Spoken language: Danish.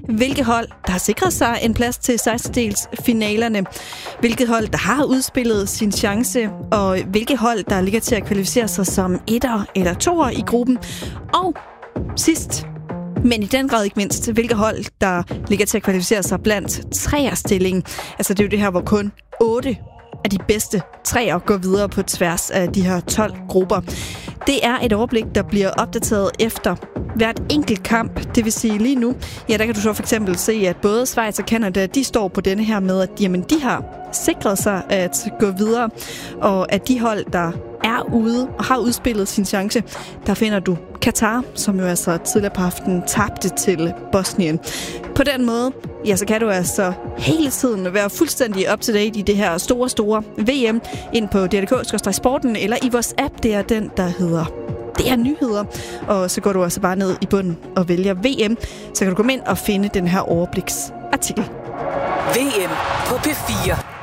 hvilke hold, der har sikret sig en plads til 16-delsfinalerne, hvilket hold, der har udspillet sin chance, og hvilke hold, der ligger til at kvalificere sig som 1'er eller 2'er i gruppen. Og sidst, men i den grad ikke mindst, hvilke hold, der ligger til at kvalificere sig blandt 3'er-stillingen. Altså det er jo det her, hvor kun 8 af de bedste 3'er går videre på tværs af de her 12 grupper. Det er et overblik, der bliver opdateret efter hvert enkelt kamp. Det vil sige lige nu, ja, der kan du så for eksempel se, at både Schweiz og Canada, de står på denne her med, at jamen, de har sikret sig at gå videre, og at de hold, der er ude og har udspillet sin chance, der finder du Katar, som jo altså tidligere på aftenen tabte til Bosnien. På den måde, ja, så kan du altså hele tiden være fuldstændig up to date i det her store VM ind på DRDK/sporten eller i vores app, det er den, der hedder DR Nyheder. Og så går du altså bare ned i bunden og vælger VM, så kan du komme ind og finde den her overbliksartikel. VM på P4.